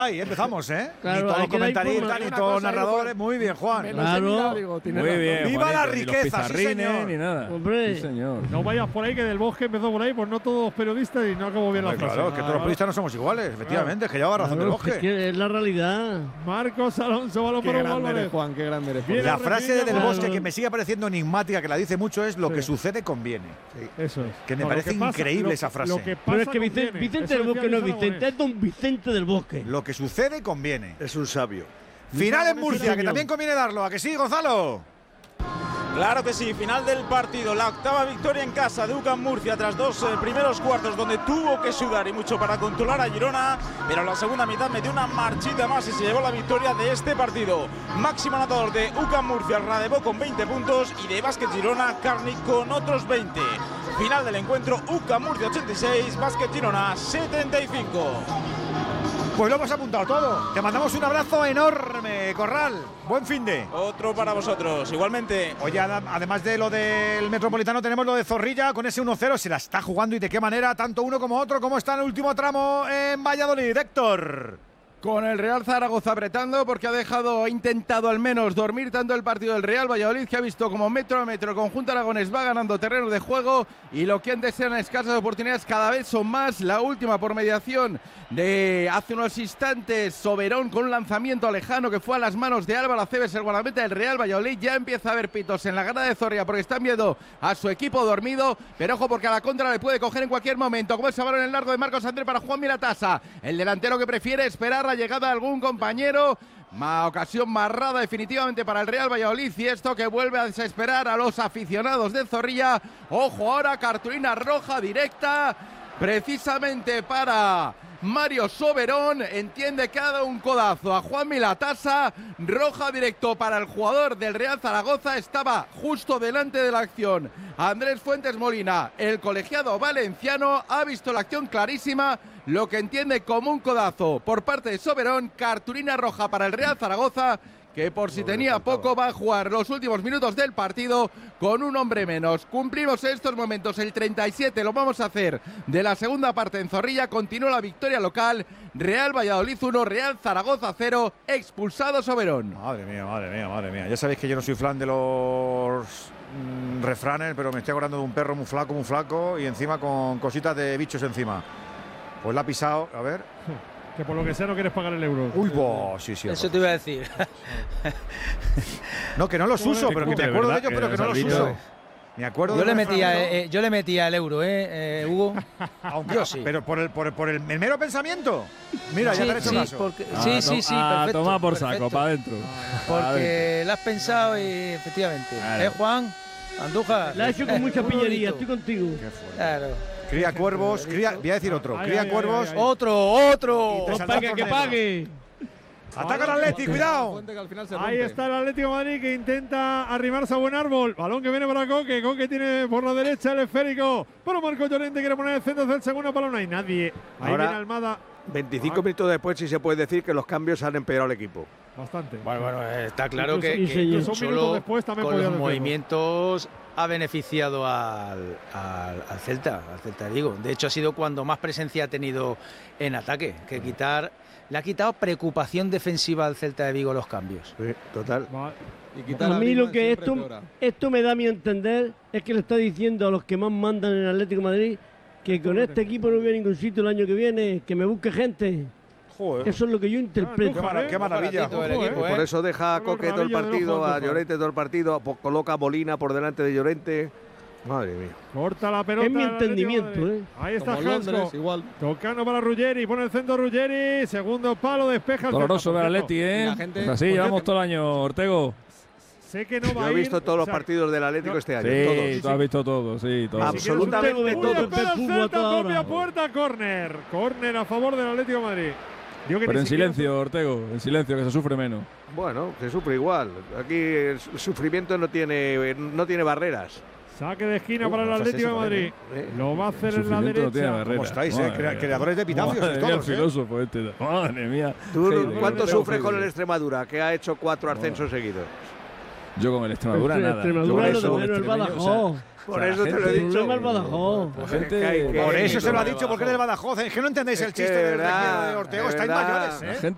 Ahí empezamos, ¿eh? Claro, ni todos los hay que dar comentaristas, información. ni Una todos los cosa, narradores. Muy bien, Juan. Claro. Muy bien. ¡Viva Juanito, la ni riqueza, los sí, pizarrines, señor! ni nada. Hombre. Sí, señor. No vayas por ahí que Del Bosque empezó por ahí, pues no todos periodistas y no acabó bien la frase. Claro, que todos los periodistas no somos iguales, efectivamente, es que lleva razón Del Claro, Bosque. es que es la realidad. Marcos Alonso, balón Qué para Hugo grande eres, Álvarez. Juan, qué grande eres. Bien. La frase de Del Claro. Bosque que me sigue pareciendo enigmática, que la dice mucho, es lo Sí. que sucede conviene. Eso es. Que me No, lo parece pasa- increíble lo- esa frase. Lo que pasa Pero es que conviene. Vicente Eso del Bosque decía no es Luis Vicente, Aragonés. es don Vicente del Bosque. Lo que sucede conviene. Es un sabio. Final en Aragonés Murcia, era que yo. también conviene darlo. ¿A que sí, Gonzalo? Claro que sí, final del partido, la octava victoria en casa de UCAM Murcia tras dos primeros cuartos donde tuvo que sudar y mucho para controlar a Girona, pero la segunda mitad metió una marchita más y se llevó la victoria de este partido. Máximo anotador de UCAM Murcia, Radebó con 20 puntos y de Básquet Girona, Carni con otros 20. Final del encuentro, UCAM Murcia 86, Básquet Girona 75. Pues lo hemos apuntado todo. Te mandamos un abrazo enorme, Corral. Buen finde. Otro para vosotros, igualmente. Oye, además de lo del Metropolitano, tenemos lo de Zorrilla con ese 1-0. Se la está jugando y de qué manera, tanto uno como otro. ¿Cómo está en el último tramo en Valladolid, Héctor? Con el Real Zaragoza apretando porque ha intentado al menos dormir tanto el partido del Real Valladolid, que ha visto como metro a metro el conjunto aragonés va ganando terreno de juego y lo que antes eran escasas oportunidades cada vez son más. La última por mediación de hace unos instantes, Soberón con un lanzamiento lejano que fue a las manos de Álvaro Aceves, el guardameta del Real Valladolid. Ya empieza a haber pitos en la grada de Zorrilla porque están viendo a su equipo dormido, pero ojo porque a la contra le puede coger en cualquier momento, como ese balón en el largo de Marcos André para Juan Milatasa, el delantero que prefiere esperar la llegada de algún compañero. Ocasión marrada definitivamente para el Real Valladolid y esto que vuelve a desesperar a los aficionados de Zorrilla. Ojo ahora, cartulina roja directa precisamente para Mario Soberón. Entiende que ha dado un codazo a Juan Milatasa. Roja directo para el jugador del Real Zaragoza. Estaba justo delante de la acción Andrés Fuentes Molina, el colegiado valenciano. Ha visto la acción clarísima, lo que entiende como un codazo por parte de Soberón. Cartulina roja para el Real Zaragoza, que por si tenía poco va a jugar los últimos minutos del partido con un hombre menos. Cumplimos en estos momentos el 37, lo vamos a hacer de la segunda parte en Zorrilla. Continúa la victoria local, Real Valladolid 1, Real Zaragoza 0, expulsado Soberón. Madre mía, madre mía, madre mía. Ya sabéis que yo no soy fan de los refranes, pero me estoy acordando de un perro muy flaco y encima con cositas de bichos encima. Pues la ha pisado, a ver. Que por lo que sea no quieres pagar el euro. Uy, sí. Eso te iba a decir. No, que no los uso, pero que me acuerdo de ellos, pero que no los uso. Me acuerdo Yo de le metía el euro, Hugo. Aunque, yo sí. Pero por el mero pensamiento. Mira, ya te han hecho caso. Porque, sí, A perfecto. tomar por saco, perfecto. para adentro. Porque la has pensado y efectivamente. Claro. Juan? Andújar. La ha hecho con mucha Un pillería, eurito. estoy contigo. Claro. Cría cuervos, voy a decir otro. Cría cuervos. ay. Otro. Te No saldrá pague, por que negro. pague. Ataca al Atleti, cuidado. Fuente que al final se Ahí rompe. está el Atlético de Madrid que intenta arrimarse a buen árbol. Balón que viene para Coque. Coque tiene por la derecha el esférico. Pero Marco Llorente quiere poner el centro del segundo balón. No hay nadie. Ahí Ahora- viene Almada. 25 minutos después sí se puede decir que los cambios han empeorado al equipo. Bastante. Bueno, está claro Incluso- que, y señor. Incluso un minuto solo después también con podía los decirlo. movimientos ha beneficiado al Celta de Vigo. De hecho, ha sido cuando más presencia ha tenido en ataque. Le ha quitado preocupación defensiva al Celta de Vigo los cambios. Sí, total. Va- Y quitar A a mí Griezmann lo que siempre esto, empeora. esto me da a mi entender es que le está diciendo a los que más mandan en el Atlético de Madrid que con este equipo no voy a ningún sitio el año que viene, que me busque gente. Joder. Eso es lo que yo interpreto. Qué maravilla. Baratito el Ojo, equipo, Por eso deja a Con Coque todo el rabilla de los partido, jugadores, a Llorente todo el partido, coloca a Molina por delante de Llorente. Madre mía. Corta la pelota. Es mi el Atlético de entendimiento, Madrid. Ahí está Como Londres, Hansco. igual. Tocando para Ruggeri. Pone el centro Ruggeri. Segundo palo. Despeja el Doloroso ver Celta. al Atleti, Y la gente- Pues así llevamos todo el año, Ortego. Sé que no va Yo a he ir. visto todos los O sea, partidos del Atlético este año, Sí, todos. tú has visto todo, sí, todo. Absolutamente Uy, Uy, todos. espera el Fútbol a Celta, toda propia hora. puerta, córner. Córner a favor del Atlético de Madrid. Digo que Pero ni en siquiera- silencio, Ortego, en silencio, que se sufre menos. Bueno, se sufre igual. Aquí el sufrimiento no tiene barreras. Saque de esquina para el no Atlético de haces eso Madrid. también, Lo va a hacer en la Sufrimiento no tiene derecha. barrera. ¿Cómo estáis, Madre mía. creadores de epitafios Madre y mía, todos, el filósofo este. Madre mía. ¿Tú Heide, cuánto que- sufres con Heide. el Extremadura, que ha hecho 4 ascensos seguidos? Yo con el Extremadura nada. Extremadura Yo con es lo eso, de menos, el extremeño, o sea, Badajoz. Por la eso te lo he gente- El dicho. problema es el Badajoz. la gente- Que- Por que- eso se lo ha que- dicho, porque es del Badajoz. Es que no entendéis Es el que chiste de del verdad, requiero de Ortego. de Estáis verdad. mayores, La ¿eh? gente